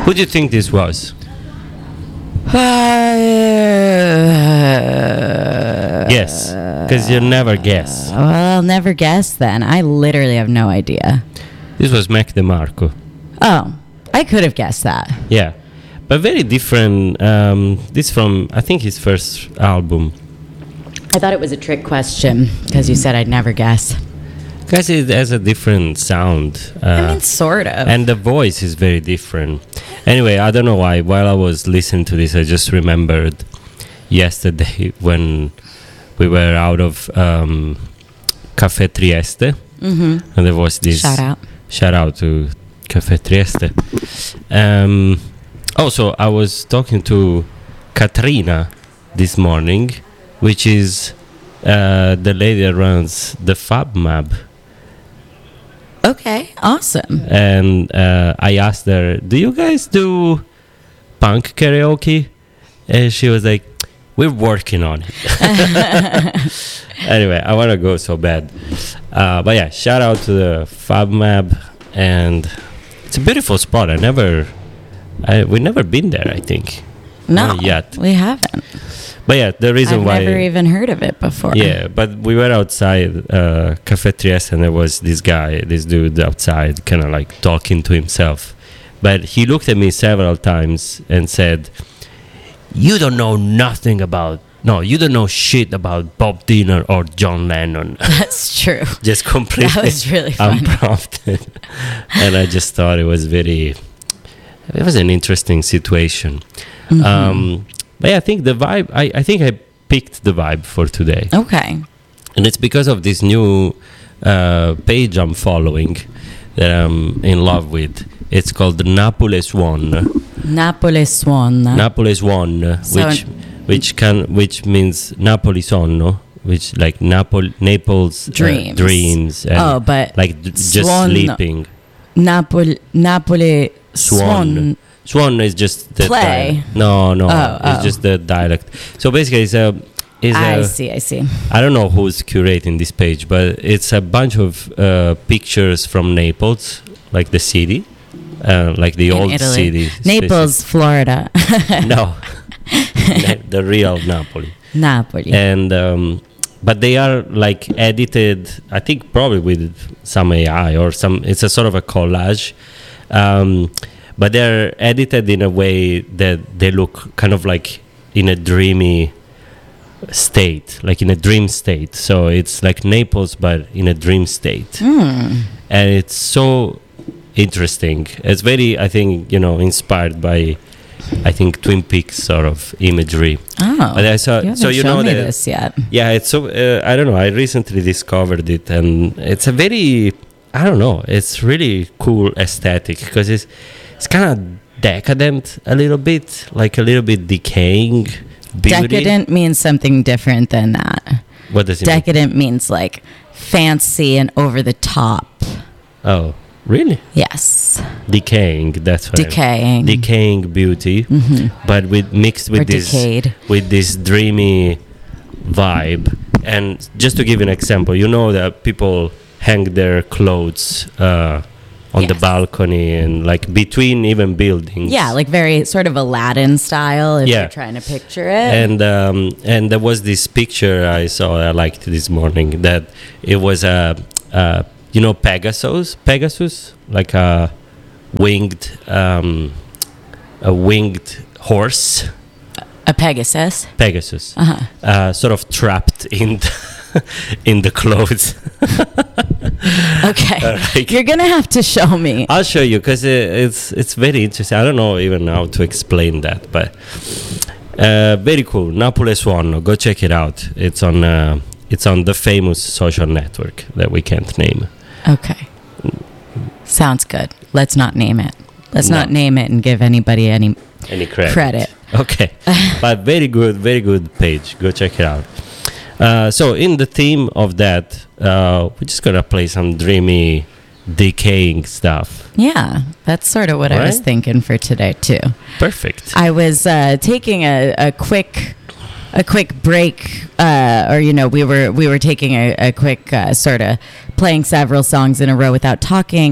Who do you think this was? Yes, because you never guess. Well, I'll never guess then. I literally have no idea. This was Mac DeMarco. Oh, I could have guessed that. Yeah, but very different. This from, I think, his first album. I thought it was a trick question because you said I'd never guess. Because it has a different sound. I mean, sort of. And the voice is very different. Anyway, I don't know why. While I was listening to this, I just remembered yesterday when we were out of Café Trieste. Mm-hmm. And there was this... Shout out to Café Trieste. Also, I was talking to Katrina this morning, which is the lady that runs the FabMab. Okay, awesome. And I asked her, do you guys do punk karaoke? And she was like, we're working on it. Anyway, I want to go so bad. But yeah, shout out to the FabMab. And it's a beautiful spot. We've never been there, I think. No, not yet. We haven't. But yeah, the reason why... I've never even heard of it before. Yeah, but we were outside Café Trieste, and there was this dude outside, kind of like talking to himself. But he looked at me several times and said, you don't know shit about Bob Dylan or John Lennon. That's true. Just completely that was really funny. Unprompted. And I just thought it was an interesting situation. Mm-hmm. But yeah, I think the vibe, I think I picked the vibe for today. Okay. And it's because of this new page I'm following that I'm in love with. It's called Napoles One. Napoles One. Napoles One, which means Napoli Sonno, which like Naples dreams. And but like just sleeping. Napoli Swan. Swan is just the play. No, it's just the dialect. So basically, I see. I don't know who's curating this page, but it's a bunch of pictures from Naples, like the city, like the old Italy. city. Naples, Florida. No, the real Napoli. Napoli. And but they are like edited, I think probably with some AI or some. It's a sort of a collage. But they're edited in a way that they look kind of like in a dreamy state, like in a dream state. So it's like Naples, but in a dream state. And it's so interesting. It's very, I think, inspired by, I think, Twin Peaks sort of imagery. Oh, but I saw, you haven't shown me this yet. Yeah, it's so, I don't know, I recently discovered it, and it's a very, I don't know, it's really cool aesthetic, because it's kind of decadent a little bit, like a little bit decaying beauty. Decadent means something different than that. What does it Decadent means like fancy and over the top. Oh, really? Yes. Decaying, that's what decaying beauty, but mixed with this dreamy vibe. And just to give you an example, that people hang their clothes on the balcony and like between even buildings. Yeah, like very sort of Aladdin style if you're trying to picture it. And there was this picture I saw I liked this morning that it was Pegasus, like a winged horse. A Pegasus. Sort of trapped in the clothes. Okay, you're gonna have to show me. I'll show you because it's very interesting. I don't know even how to explain that, but very cool. Napoles One, go check it out. It's on the famous social network that we can't name. Okay, sounds good. Let's not name it. Let's not name it and give anybody any credit. Okay, but very good page. Go check it out. So in the theme of that, we're just gonna play some dreamy, decaying stuff. Yeah, that's sort of what I was thinking for today too. Perfect. I was taking a quick break, we were taking a quick sort of playing several songs in a row without talking.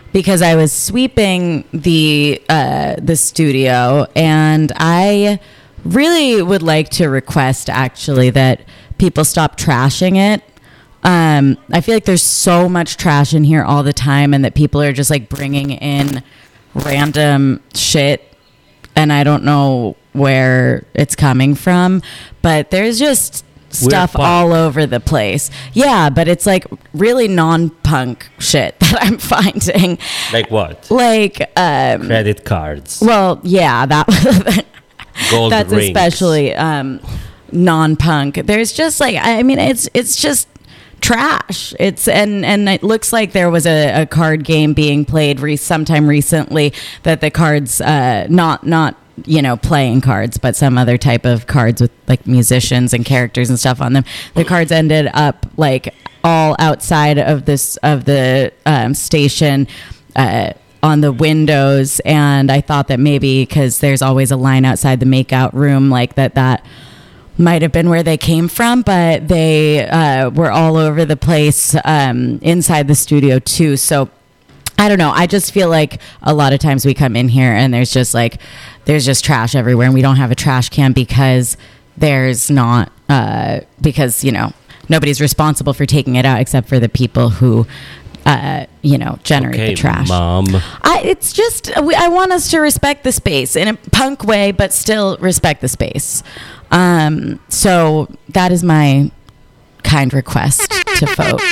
because I was sweeping the studio, and I really would like to request actually that people stop trashing it. I feel like there's so much trash in here all the time, and that people are just like bringing in random shit, and I don't know where it's coming from, but there's just stuff all over the place. Yeah, but it's like really non-punk shit that I'm finding. Like what? Like credit cards. Well, yeah, Gold that's rings. especially non-punk. There's just like, I mean, it's just trash. It's and it looks like there was a card game being played sometime recently that the cards not playing cards, but some other type of cards with like musicians and characters and stuff on them. The cards ended up like all outside of the station on the windows, and I thought that maybe because there's always a line outside the makeout room, like that might have been where they came from, but they were all over the place inside the studio too. So I don't know. I just feel like a lot of times we come in here and there's just trash everywhere, and we don't have a trash can because there's not because nobody's responsible for taking it out except for the people who generate the trash. Mom. It's just I want us to respect the space in a punk way, but still respect the space. So that is my kind request to folks.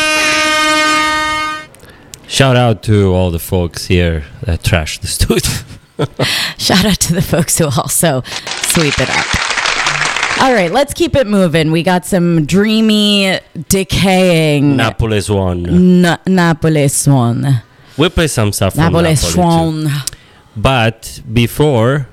Shout out to all the folks here that trash the studio. Shout out to the folks who also sweep it up. All right, let's keep it moving. We got some dreamy, decaying Napoli Swan. Napoli Swan. We'll play some stuff from Napoli Swan. But before,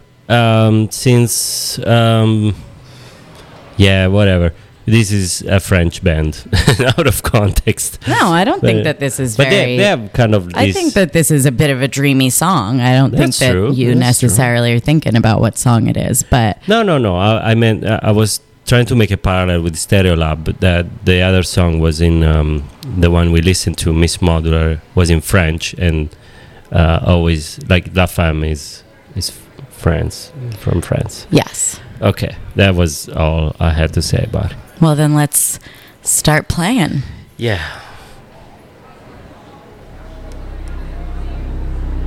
whatever. This is a French band, out of context. No, I don't think that this is but they have kind of. I think that this is a bit of a dreamy song. I don't think that you necessarily are thinking about what song it is, but no. I meant I was trying to make a parallel with Stereolab. That the other song was in the one we listened to, Miss Modular, was in French, and always like La Femme is France, from France. Yes. Okay, that was all I had to say about it. Well, then let's start playing. Yeah.